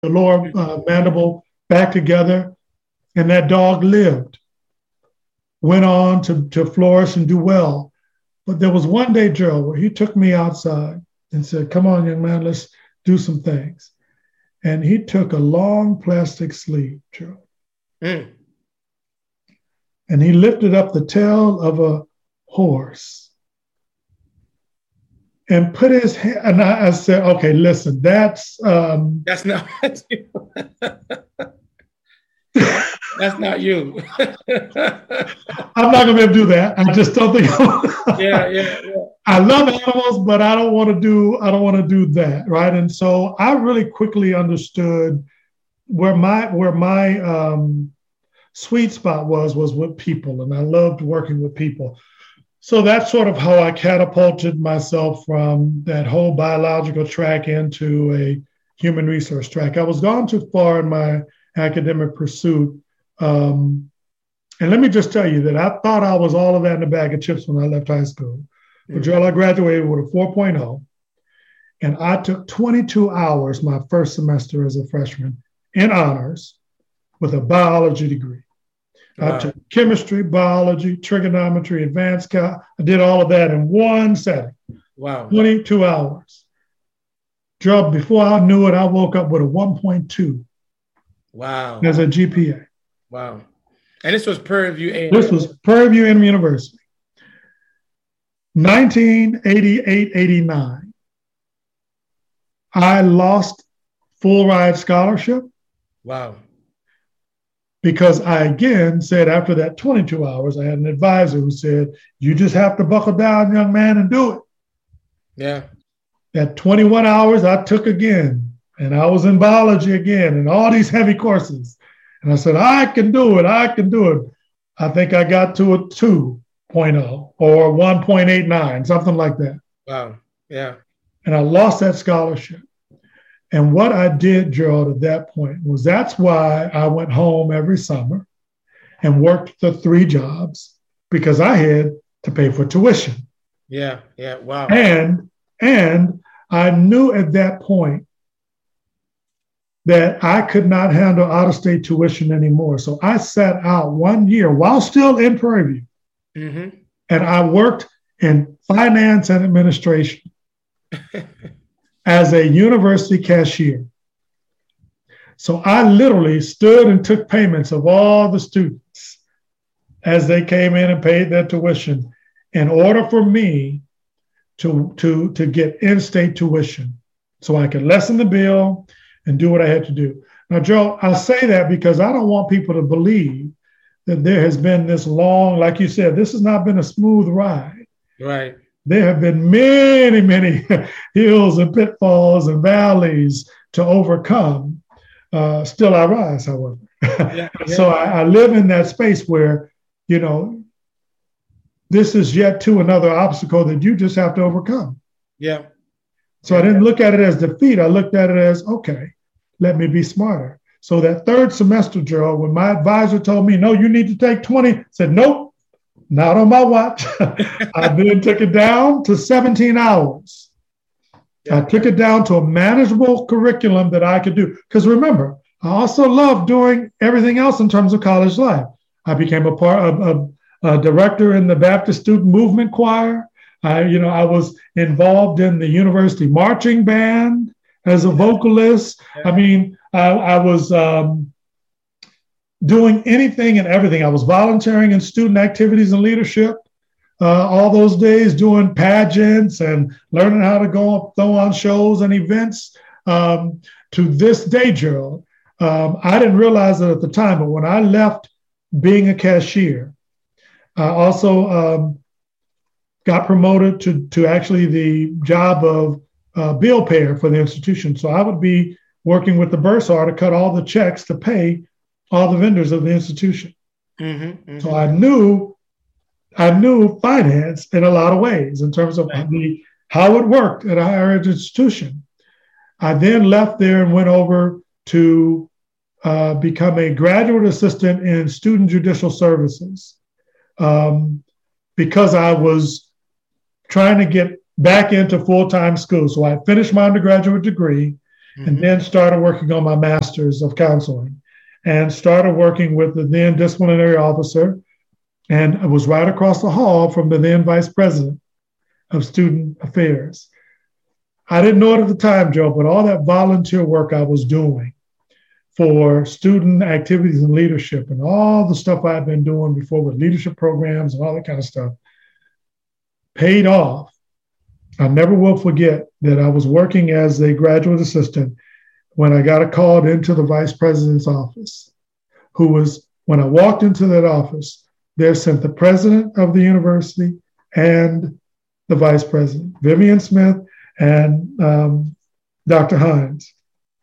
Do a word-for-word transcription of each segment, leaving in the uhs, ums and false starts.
the lower uh, mandible back together, and that dog lived, went on to, to flourish and do well. But there was one day, Gerald, where he took me outside and said, come on, young man, let's do some things. And he took a long plastic sleeve, Gerald. Mm. And he lifted up the tail of a horse and put his hand, and I, I said, okay, listen, that's... Um, that's not you. That's not you. I'm not going to be able to do that. I just don't think... yeah, yeah, yeah. I love animals, but I don't want to do, I don't want to do that, right? And so I really quickly understood where my, where my um, sweet spot was, was with people, and I loved working with people. So that's sort of how I catapulted myself from that whole biological track into a human resource track. I was gone too far in my academic pursuit. Um, and let me just tell you that I thought I was all of that in a bag of chips when I left high school. Mm-hmm. But Joel, I graduated with a four point oh, and I took twenty-two hours my first semester as a freshman in honors with a biology degree. Wow. I took chemistry, biology, trigonometry, advanced cal. I did all of that in one setting. Wow. twenty-two hours. Job, before I knew it, I woke up with a one point two. Wow. As a G P A. Wow. And this was Prairie View A and M. This was Prairie View A and M University. nineteen eighty-eight eighty-nine. I lost full ride scholarship. Wow. Because I, again, said after that twenty-two hours, I had an advisor who said, you just have to buckle down, young man, and do it. Yeah. That twenty-one hours I took again, and I was in biology again, and all these heavy courses. And I said, I can do it. I can do it. I think I got to a two point oh or one point eight nine, something like that. Wow. Yeah. And I lost that scholarship. And what I did, Gerald, at that point was that's why I went home every summer and worked the three jobs, because I had to pay for tuition. Yeah, yeah, wow. And, and I knew at that point that I could not handle out-of-state tuition anymore. So I sat out one year while still in Prairie View. Mm-hmm. And I worked in finance and administration as a university cashier. So I literally stood and took payments of all the students as they came in and paid their tuition in order for me to, to, to get in-state tuition so I could lessen the bill and do what I had to do. Now, Joe, I say that because I don't want people to believe that there has been this long, like you said, this has not been a smooth ride. Right. There have been many, many hills and pitfalls and valleys to overcome. Uh, still I rise, however. Yeah, yeah. So I, I live in that space where, you know, this is yet to another obstacle that you just have to overcome. Yeah. So I didn't look at it as defeat. I looked at it as, okay, let me be smarter. So that third semester, Joe, when my advisor told me, no, you need to take twenty, I said, nope, not on my watch. I then took it down to seventeen hours. Yeah. I took it down to a manageable curriculum that I could do. Because remember, I also loved doing everything else in terms of college life. I became a part of a, a director in the Baptist Student Movement Choir. I, you know, I was involved in the university marching band as a vocalist. Yeah. I mean, I, I was um, doing anything and everything. I was volunteering in student activities and leadership uh, all those days, doing pageants and learning how to go throw on shows and events. Um, to this day, Gerald, um, I didn't realize it at the time, but when I left being a cashier, I also um, got promoted to, to actually the job of uh, bill payer for the institution. So I would be working with the bursar to cut all the checks to pay all the vendors of the institution. Mm-hmm, mm-hmm. So I knew, I knew finance in a lot of ways in terms of right. the, how it worked at a higher ed institution. I then left there and went over to uh, become a graduate assistant in student judicial services um, because I was trying to get back into full-time school. So I finished my undergraduate degree, mm-hmm. and then started working on my master's of counseling and started working with the then disciplinary officer. And I was right across the hall from the then vice president of student affairs. I didn't know it at the time, Joe, but all that volunteer work I was doing for student activities and leadership and all the stuff I'd been doing before with leadership programs and all that kind of stuff paid off. I never will forget that I was working as a graduate assistant when I got a call into the vice president's office, who was, when I walked into that office, there sent the president of the university and the vice president, Vivian Smith and um, Doctor Hines.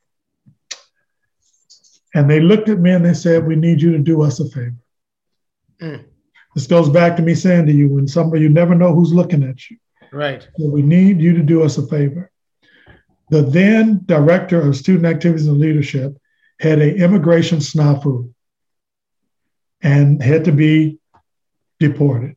And they looked at me and they said, we need you to do us a favor. Mm. This goes back to me saying to you, when somebody, you never know who's looking at you. Right. So we need you to do us a favor. The then director of student activities and leadership had an immigration snafu and had to be deported.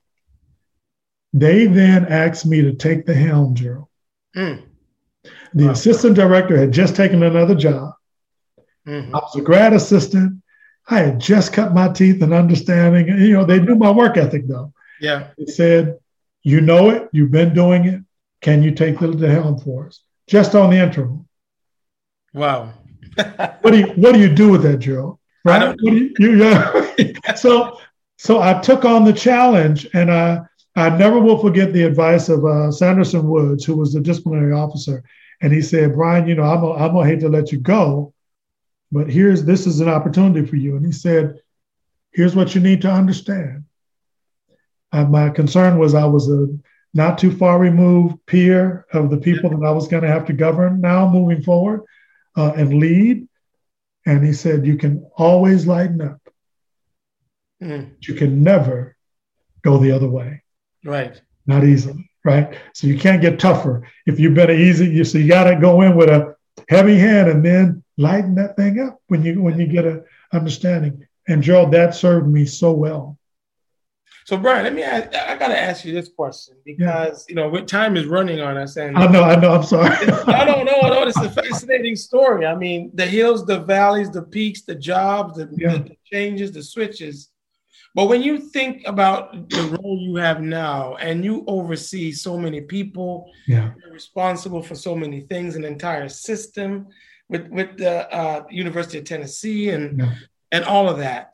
They then asked me to take the helm, Gerald. Mm. The wow. assistant director had just taken another job. Mm-hmm. I was a grad assistant. I had just cut my teeth in understanding. You know, they knew my work ethic, though. Yeah. They said, you know it. You've been doing it. Can you take the, the helm for us? Just on the interim. Wow. what do you What do you do with that, Gerald? Right? What do you, you, yeah. so, so I took on the challenge, and I I never will forget the advice of uh, Sanderson Woods, who was the disciplinary officer, and he said, "Brian, you know, I'm a, I'm gonna hate to let you go, but here's this is an opportunity for you." And he said, "Here's what you need to understand." And my concern was I was a not too far removed peer of the people that I was going to have to govern now moving forward uh, and lead. And he said, you can always lighten up. Mm. You can never go the other way. Right. Not easily, right? So you can't get tougher. If you've been easy, you so you got to go in with a heavy hand and then lighten that thing up when you when you get a understanding. And Gerald, that served me so well. So, Brian, let me ask, I got to ask you this question because, yeah. you know, time is running on us. And I know, I know, I'm sorry. I don't know, no, it's a fascinating story. I mean, the hills, the valleys, the peaks, the jobs, the, yeah. the, the changes, the switches. But when you think about the role you have now and you oversee so many people, yeah. you're responsible for so many things, an entire system with, with the uh, University of Tennessee and, yeah. and all of that.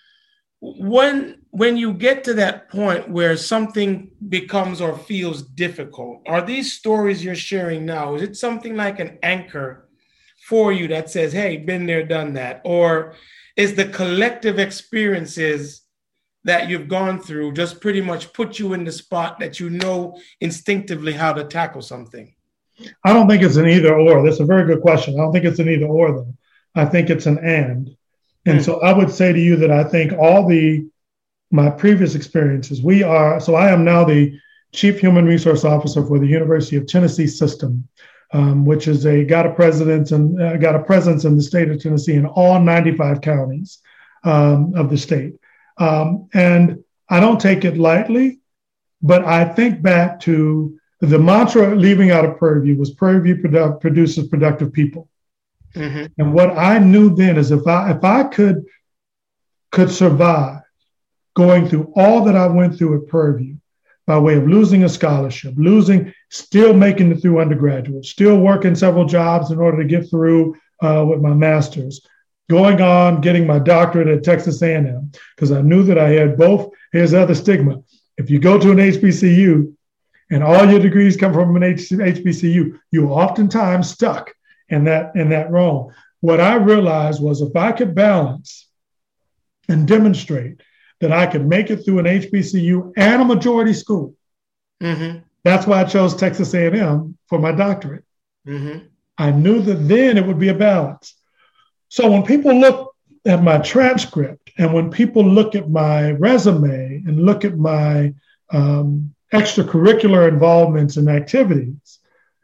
When when you get to that point where something becomes or feels difficult, are these stories you're sharing now, is it something like an anchor for you that says, hey, been there, done that? Or is the collective experiences that you've gone through just pretty much put you in the spot that you know instinctively how to tackle something? I don't think it's an either or. That's a very good question. I don't think it's an either or, though. I think it's an and. And mm. so I would say to you that I think all the my previous experiences, we are, so I am now the Chief Human Resource Officer for the University of Tennessee System, um, which is a got a presence and uh, got a presence in the state of Tennessee in all ninety-five counties um, of the state. Um, and I don't take it lightly, but I think back to the mantra leaving out of Prairie View was Prairie View produ- produces productive people. Mm-hmm. And what I knew then is if I if I could could survive going through all that I went through at Prairie View by way of losing a scholarship, losing, still making it through undergraduate, still working several jobs in order to get through uh, with my master's, going on, getting my doctorate at Texas A and M, because I knew that I had both. Here's the other stigma. If you go to an H B C U and all your degrees come from an H B C U, you're oftentimes stuck in that, in that role. What I realized was if I could balance and demonstrate that I could make it through an H B C U and a majority school, mm-hmm. that's why I chose Texas A and M for my doctorate. Mm-hmm. I knew that then it would be a balance. So when people look at my transcript and when people look at my resume and look at my um, extracurricular involvements and activities,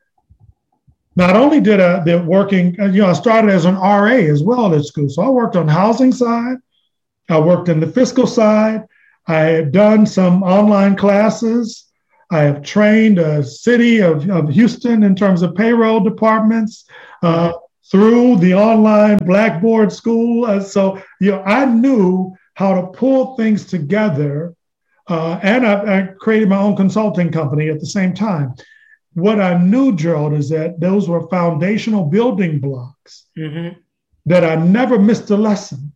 not only did I, they're working, you know, I started as an R A as well at school. So I worked on the housing side. I worked in the fiscal side. I had done some online classes. I have trained a city of, of Houston in terms of payroll departments. uh, through the online Blackboard school. Uh, so, you know, I knew how to pull things together. Uh, and I, I created my own consulting company at the same time. What I knew, Gerald, is that those were foundational building blocks mm-hmm. that I never missed a lesson.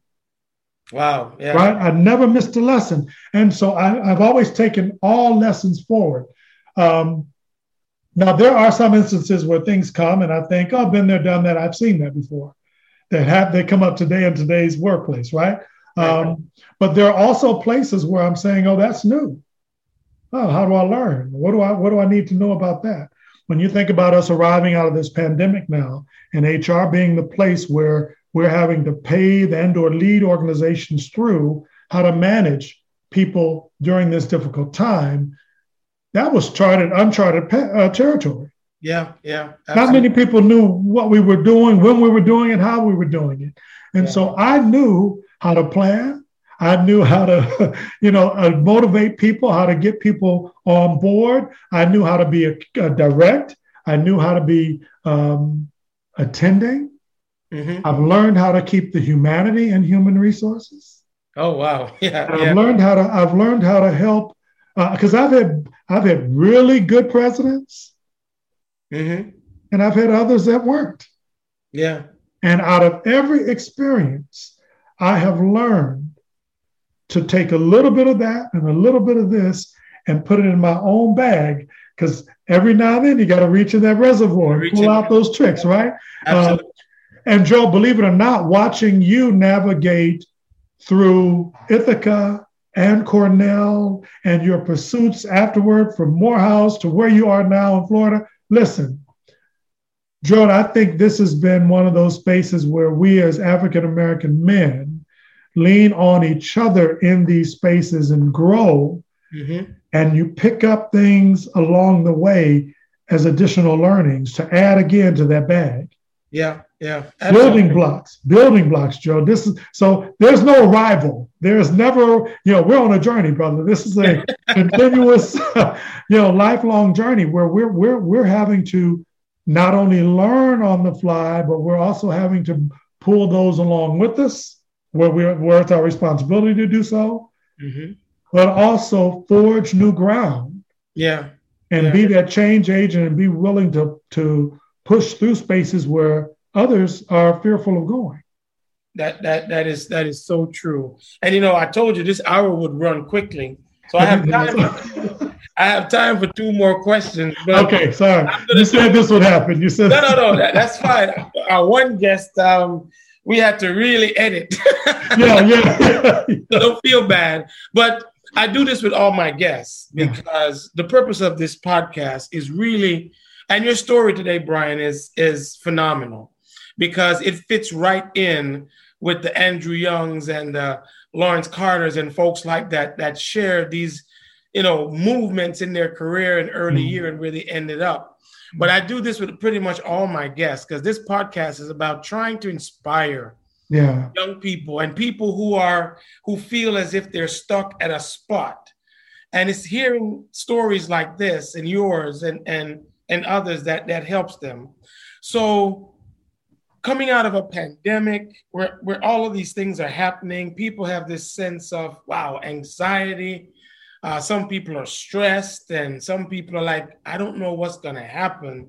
Wow. Yeah. Right. I never missed a lesson. And so I, I've always taken all lessons forward. Um, now, there are some instances where things come and I think, oh, I've been there, done that. I've seen that before. That have they come up today in today's workplace. Right. Um, but there are also places where I'm saying, oh, that's new. Oh, how do I learn? What do I what do I need to know about that? When you think about us arriving out of this pandemic now and H R being the place where we're having to pay and or lead organizations through how to manage people during this difficult time, that was charted, uncharted uh, territory. Yeah, yeah. Absolutely. Not many people knew what we were doing, when we were doing it, how we were doing it. And yeah. so I knew how to plan. I knew how to, you know, uh, motivate people, how to get people on board. I knew how to be a, a direct. I knew how to be um, attending. Mm-hmm. I've learned how to keep the humanity in human resources. Oh wow! Yeah, I've yeah. learned how to. I've learned how to help because uh, I've had I've had really good presidents, mm-hmm. and I've had others that weren't. Yeah. And out of every experience, I have learned to take a little bit of that and a little bit of this and put it in my own bag. Because every now and then you got to reach in that reservoir and pull out those tricks, right? Absolutely. Uh, and Joe, believe it or not, watching you navigate through Ithaca and Cornell and your pursuits afterward from Morehouse to where you are now in Florida, listen, Joe, I think this has been one of those spaces where we as African-American men lean on each other in these spaces and grow. Mm-hmm. And you pick up things along the way as additional learnings to add again to that bag. Yeah, yeah. Absolutely. Building blocks, building blocks, Joe. This is so there's no arrival. There's never, you know, we're on a journey, brother. This is a continuous, you know, lifelong journey where we're we're we're having to not only learn on the fly, but we're also having to pull those along with us where we're where it's our responsibility to do so. Mm-hmm. But also forge new ground. Yeah. And yeah. be that change agent and be willing to, to push through spaces where others are fearful of going. That that that is that is so true. And you know, I told you this hour would run quickly. So I have time I have time for two more questions. But okay, sorry. You said this would happen. You said no, no, no. That, that's fine. Our one guest, um, we had to really edit. yeah, yeah. So don't feel bad. But I do this with all my guests because yeah. the purpose of this podcast is really, and your story today, Brian, is is phenomenal because it fits right in with the Andrew Youngs and the Lawrence Carters and folks like that that share these, you know, movements in their career and early mm-hmm. year and where they ended up. But I do this with pretty much all my guests because this podcast is about trying to inspire yeah. young people and people who are who feel as if they're stuck at a spot. And it's hearing stories like this and yours and and and others that that helps them. So coming out of a pandemic where, where all of these things are happening, people have this sense of, wow, anxiety. Uh, some people are stressed and some people are like, I don't know what's going to happen.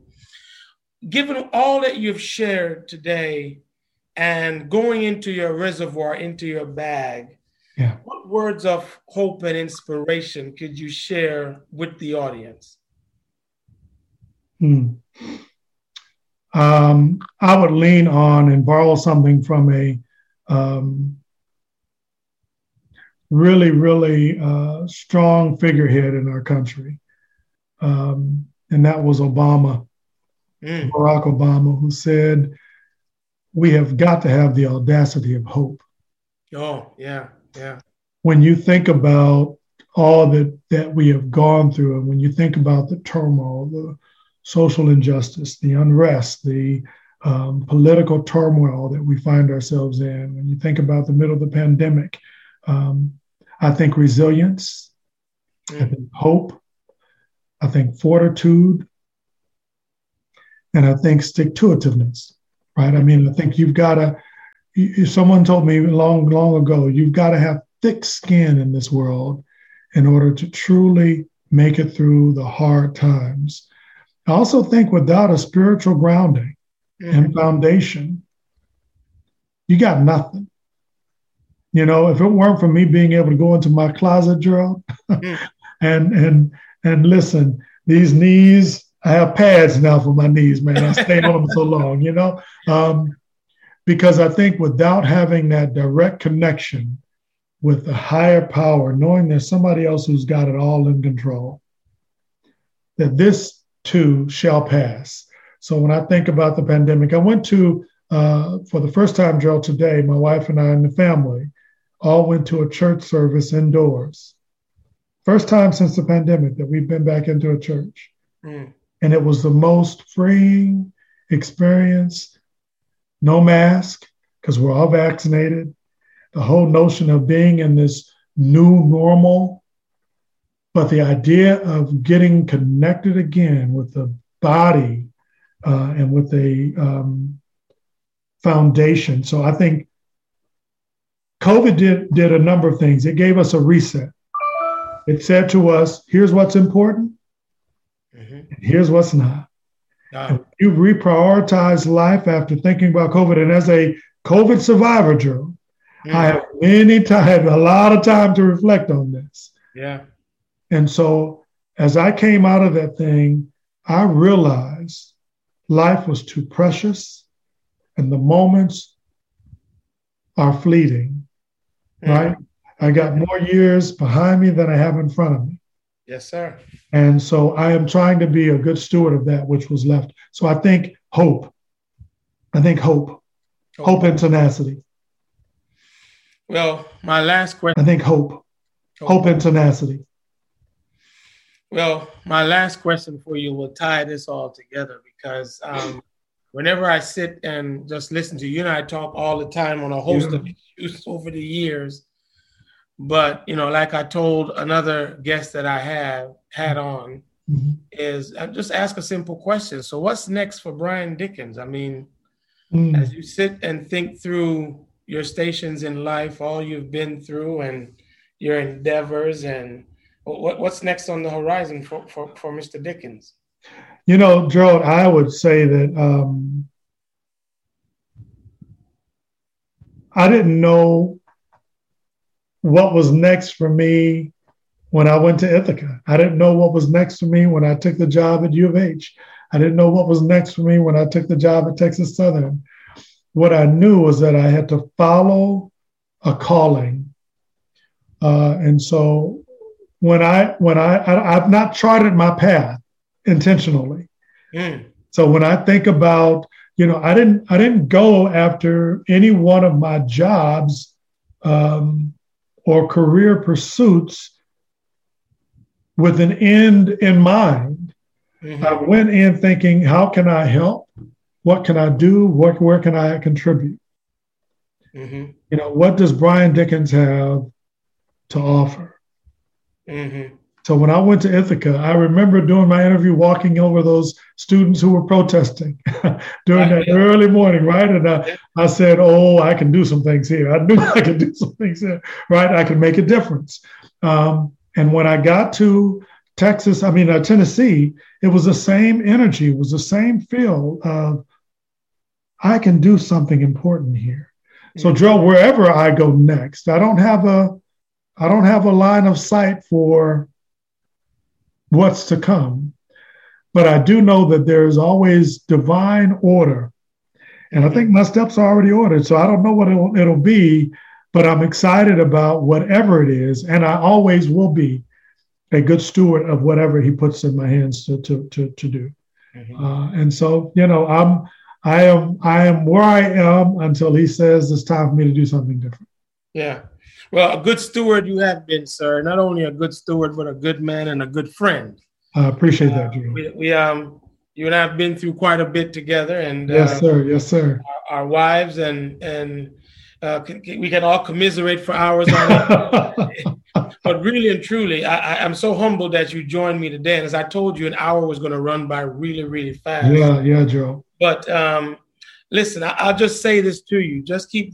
Given all that you've shared today, and going into your reservoir, into your bag, yeah. what words of hope and inspiration could you share with the audience? Hmm. Um, I would lean on and borrow something from a um, really, really uh, strong figurehead in our country. Um, and that was Obama, mm. Barack Obama, who said, we have got to have the audacity of hope. Oh, yeah, yeah. When you think about all that, that we have gone through, and when you think about the turmoil, the social injustice, the unrest, the um, political turmoil that we find ourselves in, when you think about the middle of the pandemic, um, I think resilience, mm. I think hope, I think fortitude, and I think stick-to-itiveness. right? I mean, I think you've got to, someone told me long, long ago, you've got to have thick skin in this world in order to truly make it through the hard times. I also think without a spiritual grounding mm-hmm. and foundation, you got nothing. You know, if it weren't for me being able to go into my closet, Gerald, mm. and and and listen, these knees, I have pads now for my knees, man. I stayed on them so long, you know, um, because I think without having that direct connection with a higher power, knowing there's somebody else who's got it all in control, that this too shall pass. So when I think about the pandemic, I went to, uh, for the first time, Gerald, today, my wife and I and the family all went to a church service indoors. First time since the pandemic that we've been back into a church. Mm. And it was the most freeing experience. No mask, because we're all vaccinated. The whole notion of being in this new normal, but the idea of getting connected again with the body uh, and with a um, foundation. So I think COVID did, did a number of things. It gave us a reset. It said to us, here's what's important, mm-hmm. and here's what's not. And you reprioritize life after thinking about COVID. And as a COVID survivor, Joe, mm-hmm. I have many times, a lot of time to reflect on this. Yeah. And so as I came out of that thing, I realized life was too precious and the moments are fleeting, mm-hmm. right? I got more years behind me than I have in front of me. Yes, sir. And so I am trying to be a good steward of that which was left. So I think hope. I think hope. Hope, hope and tenacity. Well, my last question. I think hope. Hope, hope and tenacity. Well, my last question for you will tie this all together because um, whenever I sit and just listen to you, and I talk all the time on a host yeah. of issues over the years. But, you know, like I told another guest that I have had on, mm-hmm. is I just ask a simple question. So what's next for Brian Dickens? I mean, mm. as you sit and think through your stations in life, all you've been through and your endeavors, and what, what's next on the horizon for, for, for Mister Dickens? You know, Gerald, I would say that um, I didn't know what was next for me when I went to Ithaca. I didn't know what was next for me when I took the job at U of H. I didn't know what was next for me when I took the job at Texas Southern. What I knew was that I had to follow a calling. Uh, and so when I, when I, I, I've not charted my path intentionally. Mm. So when I think about, you know, I didn't, I didn't go after any one of my jobs, um, or career pursuits with an end in mind. Mm-hmm. I went in thinking, how can I help? What can I do? What, where can I contribute? Mm-hmm. You know, what does Brian Dickens have to offer? Mm-hmm. So when I went to Ithaca, I remember doing my interview, walking over those students who were protesting during that early morning, right? And I, I said, oh, I can do some things here. I knew I could do some things here, right? I could make a difference. Um, and when I got to Texas, I mean, uh, Tennessee, it was the same energy. It was the same feel of, I can do something important here. So, Joe, wherever I go next, I don't have a, I don't have a line of sight for what's to come, but I do know that there's always divine order, and I think my steps are already ordered. So I don't know what it'll, it'll be, but I'm excited about whatever it is, and I always will be a good steward of whatever he puts in my hands to to to, to do. Mm-hmm. Uh, and so, you know, I'm I am I am where I am until he says it's time for me to do something different. Yeah. Well, a good steward you have been, sir. Not only a good steward, but a good man and a good friend. I appreciate uh, that, Joe. We, we, um, you and I have been through quite a bit together, and yes, uh, sir, yes, sir. Our, our wives and and uh, can, can, we can all commiserate for hours on it. But really and truly, I, I, I'm so humbled that you joined me today. And as I told you, an hour was going to run by really, really fast. Yeah, yeah, Joe. But um, listen, I, I'll just say this to you. Just keep